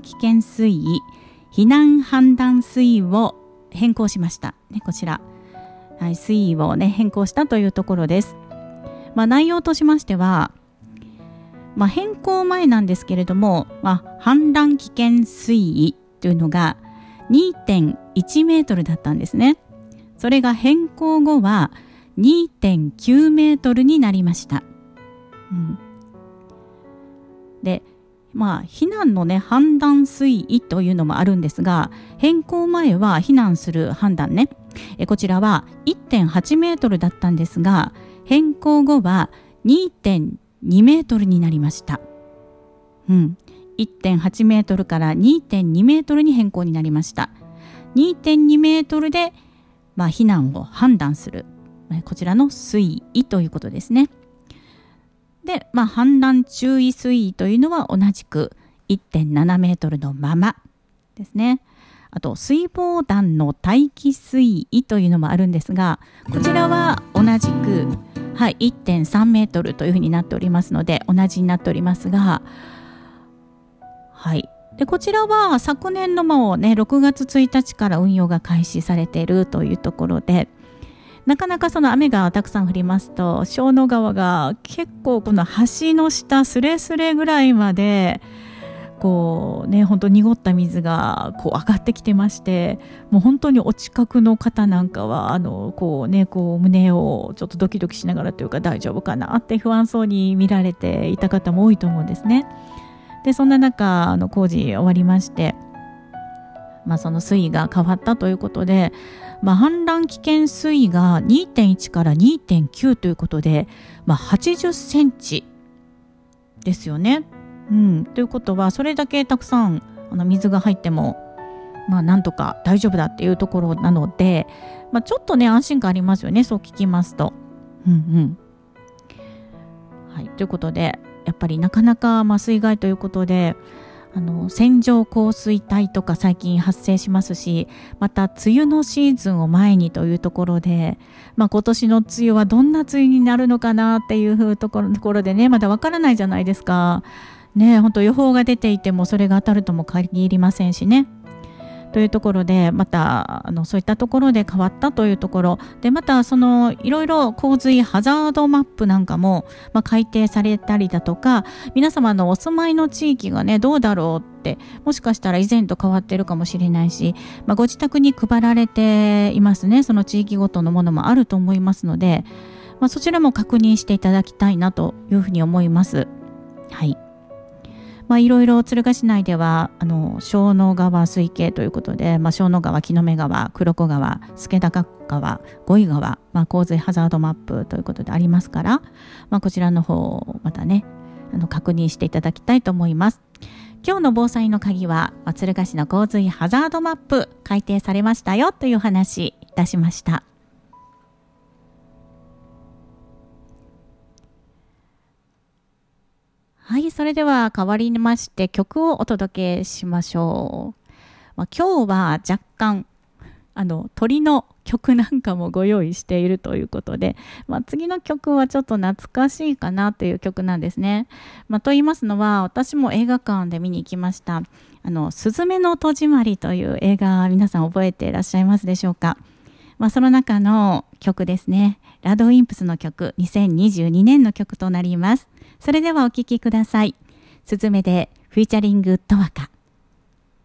危険水位、避難判断水位を変更しました、ね、こちら、はい、水位を、ね、変更したというところです。内容としましては、変更前なんですけれども、氾濫危険水位というのが 2.1 メートルだったんですね。それが変更後は 2.9 メートルになりました。で、避難のね、判断水位というのもあるんですが、変更前は避難する判断ね、こちらは 1.8 メートルだったんですが、変更後は 2.2 メートルになりました。1.8 メートルから 2.2 メートルに変更になりました。2.2 メートルで、避難を判断する、こちらの水位ということですね。で、氾濫注意水位というのは同じく 1.7 メートルのままですね。あと水防団の待機水位というのもあるんですが、こちらは同じく、1.3 メートルというふうになっておりますので、同じになっておりますが、でこちらは昨年の6月1日から運用が開始されているというところで、なかなかその雨がたくさん降りますと、小野川が結構この橋の下スレスレぐらいまで本当濁った水が上がってきてまして、もう本当にお近くの方なんかは胸をちょっとドキドキしながらというか、大丈夫かなって不安そうに見られていた方も多いと思うんですね。でそんな中工事終わりまして、その水位が変わったということで、氾濫危険水位が 2.1 から 2.9 ということで、80センチですよね。ということは、それだけたくさん水が入ってもなんとか大丈夫だっていうところなので、ちょっとね安心感ありますよね、そう聞きますと。ということで、やっぱりなかなか水害ということで、線状降水帯とか最近発生しますし、また梅雨のシーズンを前にというところで、今年の梅雨はどんな梅雨になるのかなっていうところでね、まだわからないじゃないですかね。本当予報が出ていてもそれが当たるとも限りませんしね。というところで、またそういったところで変わったというところで、またいろいろ洪水ハザードマップなんかも、改定されたりだとか、皆様のお住まいの地域がねどうだろうって、もしかしたら以前と変わってるかもしれないし、ご自宅に配られていますね。その地域ごとのものもあると思いますので、そちらも確認していただきたいなというふうに思います。いろいろ敦賀市内では小野川水系ということで、小野川、木の目川、黒子川、助高川、五井川、洪水ハザードマップということでありますから、こちらの方またね確認していただきたいと思います。今日の防災の鍵は、敦賀市の洪水ハザードマップ改定されましたよという話いたしました。それでは変わりまして曲をお届けしましょう。今日は若干鳥の曲なんかもご用意しているということで、次の曲はちょっと懐かしいかなという曲なんですね。と言いますのは、私も映画館で見に行きました。すずめの戸締まりという映画、皆さん覚えていらっしゃいますでしょうか。その中の曲ですね。ラドウィンプスの曲、2022年の曲となります。それではお聴きください。すずめでフィーチャリングとわか。